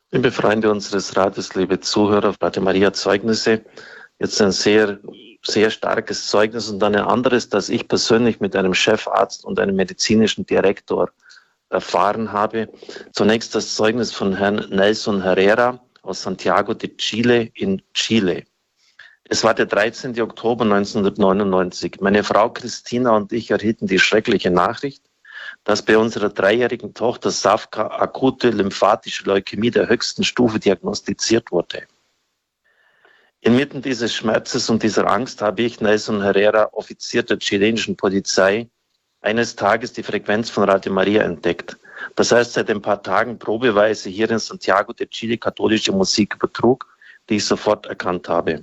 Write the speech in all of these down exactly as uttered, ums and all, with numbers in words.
Liebe Freunde unseres Radios, liebe Zuhörer, Radio Maria Zeugnisse, jetzt ein sehr, sehr starkes Zeugnis und dann ein anderes, das ich persönlich mit einem Chefarzt und einem medizinischen Direktor erfahren habe. Zunächst das Zeugnis von Herrn Nelson Herrera aus Santiago de Chile in Chile. Es war der dreizehnten Oktober neunzehnhundertneunundneunzig. Meine Frau Christina und ich erhielten die schreckliche Nachricht, dass bei unserer dreijährigen Tochter Safka akute lymphatische Leukämie der höchsten Stufe diagnostiziert wurde. Inmitten dieses Schmerzes und dieser Angst habe ich, Nelson Herrera, Offizier der chilenischen Polizei, eines Tages die Frequenz von Radio Maria entdeckt. Das heißt, seit ein paar Tagen probeweise hier in Santiago de Chile katholische Musik übertrug, die ich sofort erkannt habe.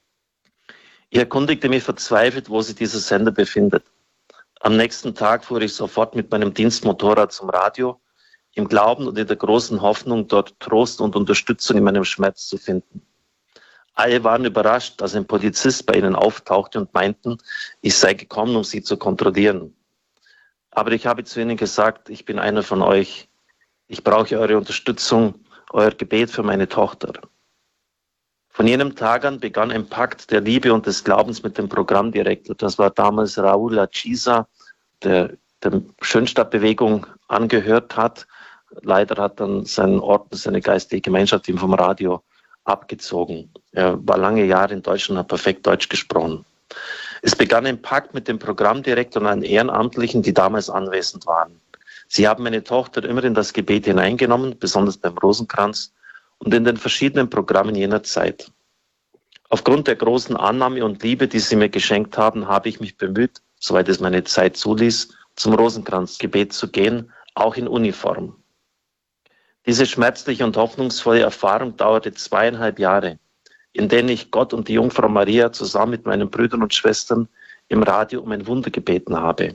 Ich erkundigte mich verzweifelt, wo sich dieser Sender befindet. Am nächsten Tag fuhr ich sofort mit meinem Dienstmotorrad zum Radio, im Glauben und in der großen Hoffnung, dort Trost und Unterstützung in meinem Schmerz zu finden. Alle waren überrascht, als ein Polizist bei ihnen auftauchte und meinten, ich sei gekommen, um sie zu kontrollieren. Aber ich habe zu ihnen gesagt, ich bin einer von euch. Ich brauche eure Unterstützung, euer Gebet für meine Tochter. Von jenem Tag an begann ein Pakt der Liebe und des Glaubens mit dem Programmdirektor. Das war damals Raúl Achiza, der der Schönstadtbewegung angehört hat. Leider hat dann sein Orden, seine geistige Gemeinschaft ihm vom Radio abgezogen. Er war lange Jahre in Deutschland, hat perfekt Deutsch gesprochen. Es begann ein Pakt mit dem Programmdirektor und einem Ehrenamtlichen, die damals anwesend waren. Sie haben meine Tochter immer in das Gebet hineingenommen, besonders beim Rosenkranz und in den verschiedenen Programmen jener Zeit. Aufgrund der großen Annahme und Liebe, die sie mir geschenkt haben, habe ich mich bemüht, soweit es meine Zeit zuließ, zum Rosenkranzgebet zu gehen, auch in Uniform. Diese schmerzliche und hoffnungsvolle Erfahrung dauerte zweieinhalb Jahre, in denen ich Gott und die Jungfrau Maria zusammen mit meinen Brüdern und Schwestern im Radio um ein Wunder gebeten habe.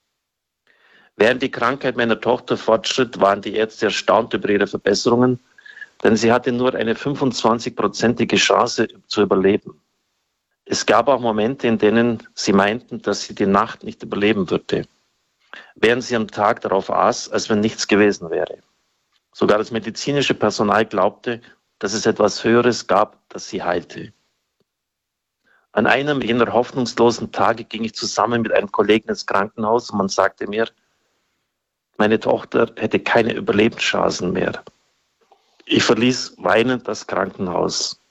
Während die Krankheit meiner Tochter fortschritt, waren die Ärzte erstaunt über ihre Verbesserungen, denn sie hatte nur eine fünfundzwanzigprozentige Chance zu überleben. Es gab auch Momente, in denen sie meinten, dass sie die Nacht nicht überleben würde, während sie am Tag darauf aß, als wenn nichts gewesen wäre. Sogar das medizinische Personal glaubte, dass es etwas Höheres gab, das sie heilte. An einem jener hoffnungslosen Tage ging ich zusammen mit einem Kollegen ins Krankenhaus und man sagte mir, meine Tochter hätte keine Überlebenschancen mehr. Ich verließ weinend das Krankenhaus.